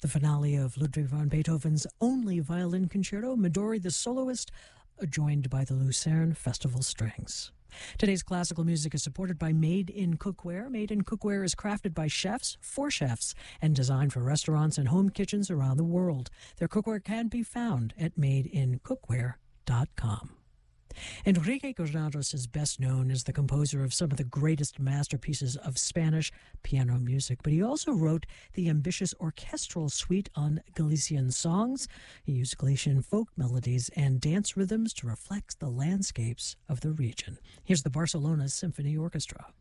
The finale of Ludwig van Beethoven's only violin concerto, Midori the soloist, joined by the Lucerne Festival Strings. Today's classical music is supported by Made in Cookware. Made in Cookware is crafted by chefs for chefs and designed for restaurants and home kitchens around the world. Their cookware can be found at madeincookware.com. Enrique Granados is best known as the composer of some of the greatest masterpieces of Spanish piano music, but he also wrote the ambitious orchestral suite on Galician songs. He used Galician folk melodies and dance rhythms to reflect the landscapes of the region. Here's the Barcelona Symphony Orchestra.